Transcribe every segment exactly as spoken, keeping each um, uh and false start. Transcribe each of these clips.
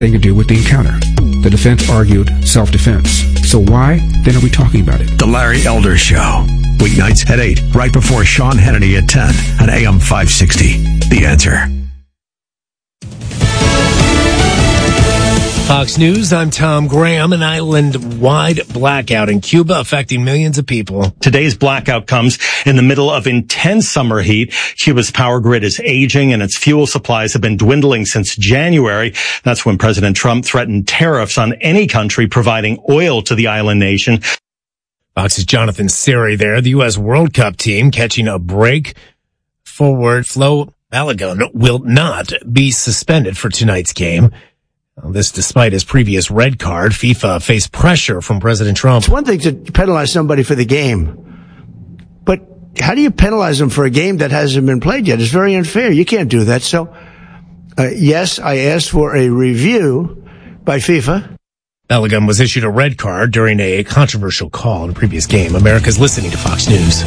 to do with the encounter. The defense argued self-defense. So why then are we talking about it? The Larry Elder Show. Weeknights at eight, right before Sean Hannity at ten on A M five sixty. The Answer. Fox News, I'm Tom Graham. An island-wide blackout in Cuba affecting millions of people. Today's blackout comes in the middle of intense summer heat. Cuba's power grid is aging and its fuel supplies have been dwindling since January. That's when President Trump threatened tariffs on any country providing oil to the island nation. Fox's Jonathan Siri there. The U S World Cup team catching a break. Forward Flo Balogun will not be suspended for tonight's game. This despite his previous red card. FIFA faced pressure from President Trump. It's one thing to penalize somebody for the game, but how do you penalize them for a game that hasn't been played yet? It's very unfair. You can't do that. So, uh, yes, I asked for a review by FIFA. Balogun was issued a red card during a controversial call in a previous game. America's listening to Fox News.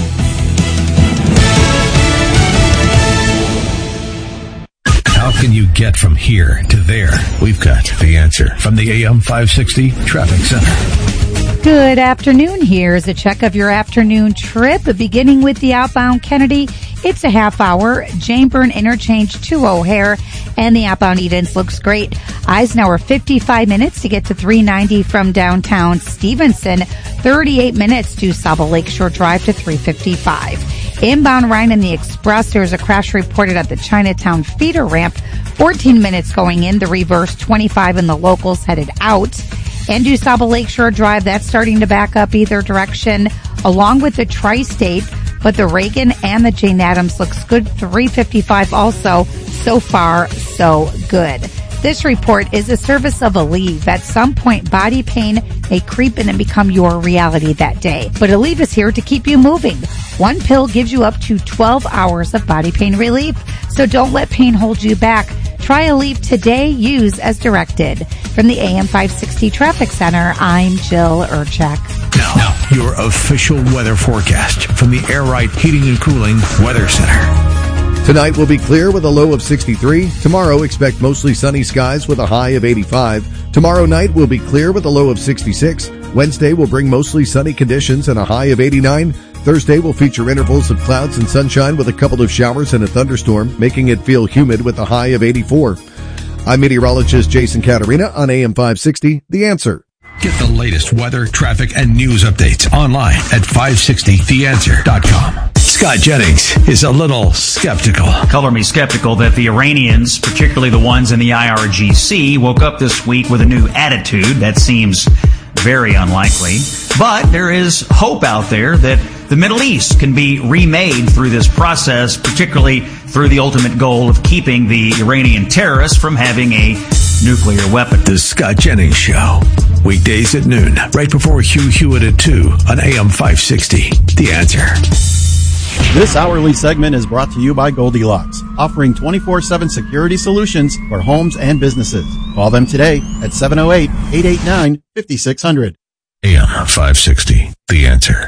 How can you get from here to there? We've got the answer from the A M five sixty Traffic Center. Good afternoon. Here's a check of your afternoon trip, beginning with the outbound Kennedy. It's a half hour. Jane Byrne Interchange to O'Hare, and the outbound Edens looks great. Eisenhower, fifty-five minutes to get to three ninety from downtown Stevenson. thirty-eight minutes to Saba Lakeshore Drive to three fifty-five. Inbound Rhine and the Express, there's a crash reported at the Chinatown feeder ramp. fourteen minutes going in, the reverse, twenty-five in the locals headed out. And to Saba Lakeshore Drive, that's starting to back up either direction, along with the Tri-State. But the Reagan and the Jane Addams looks good. three fifty-five also. So far, so good. This report is a service of Aleve. At some point, body pain may creep in and become your reality that day. But Aleve is here to keep you moving. One pill gives you up to twelve hours of body pain relief. So don't let pain hold you back. Try Aleve today. Use as directed. From the A M five sixty Traffic Center, I'm Jill Urchak. Now, now, your official weather forecast from the Air Right Heating and Cooling Weather Center. Tonight will be clear with a low of sixty-three. Tomorrow, expect mostly sunny skies with a high of eighty-five. Tomorrow night will be clear with a low of sixty-six. Wednesday will bring mostly sunny conditions and a high of eighty-nine. Thursday will feature intervals of clouds and sunshine with a couple of showers and a thunderstorm, making it feel humid with a high of eighty-four. I'm meteorologist Jason Caterina on A M five sixty, The Answer. Get the latest weather, traffic, and news updates online at five sixty the answer dot com. Scott Jennings is a little skeptical. Color me skeptical that the Iranians, particularly the ones in the I R G C, woke up this week with a new attitude. That seems very unlikely. But there is hope out there that the Middle East can be remade through this process, particularly through the ultimate goal of keeping the Iranian terrorists from having a nuclear weapon. The Scott Jennings Show. Weekdays at noon, right before Hugh Hewitt at two on A M five sixty. The Answer. This hourly segment is brought to you by Goldilocks, offering twenty-four seven security solutions for homes and businesses. Call them today at seven oh eight, eight eight nine, five six zero zero. A M five sixty. The Answer.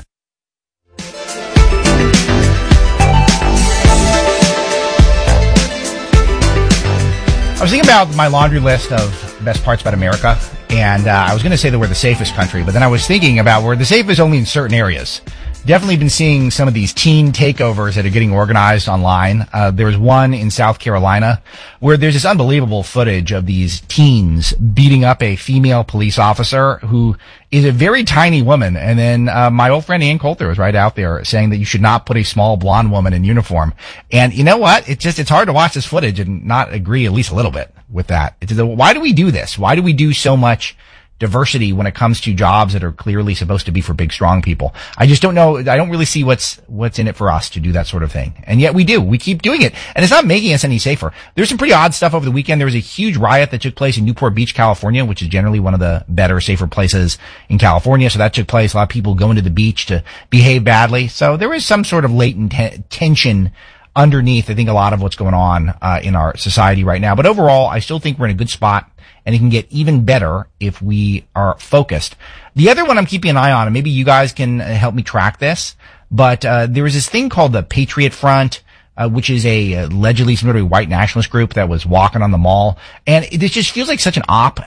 I was thinking about my laundry list of best parts about America, and uh, I was going to say that we're the safest country, but then I was thinking about we're the safest only in certain areas. Definitely been seeing some of these teen takeovers that are getting organized online. Uh, there was one in South Carolina where there's this unbelievable footage of these teens beating up a female police officer who is a very tiny woman. And then uh, my old friend Ann Coulter was right out there saying that you should not put a small blonde woman in uniform. And you know what? It's just, it's hard to watch this footage and not agree at least a little bit with that. It's, why do we do this? Why do we do so much diversity when it comes to jobs that are clearly supposed to be for big, strong people? I just don't know. I don't really see what's, what's in it for us to do that sort of thing. And yet we do. We keep doing it. And it's not making us any safer. There's some pretty odd stuff over the weekend. There was a huge riot that took place in Newport Beach, California, which is generally one of the better, safer places in California. So that took place. A lot of people going to the beach to behave badly. So there was some sort of latent te- tension underneath, I think, a lot of what's going on uh, in our society right now. But overall, I still think we're in a good spot. And it can get even better if we are focused. The other one I'm keeping an eye on, and maybe you guys can help me track this, but uh there is this thing called the Patriot Front, uh, which is a allegedly sort of white nationalist group that was walking on the mall. And it, it just feels like such an op